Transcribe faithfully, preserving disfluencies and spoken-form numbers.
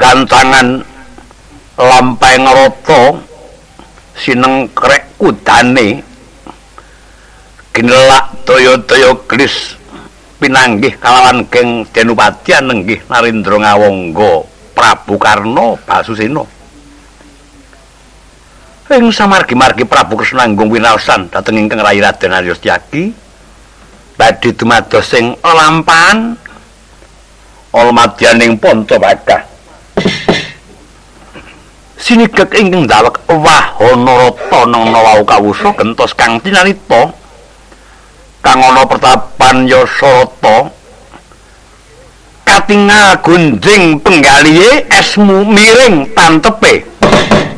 gancangan lampahing rata sineng krek kudane ginelak daya-daya glis pinanggih kalawan geng Denupati nenggih Narendra Ngawangga Prabu Karna Basusena. Ing samargi-margi Prabu Kresna nggung winaosan dhateng ingkang rayi Raden Arya Setyaki badhe dumados ing lampahan Almadyaning Pancabagah. Sinigek ingkang ndawek Wahanarata nang wau kawusa gentos kang tinarita kang ana pertapan Yasarata katingal gunjing penggalihe esmu miring tantepe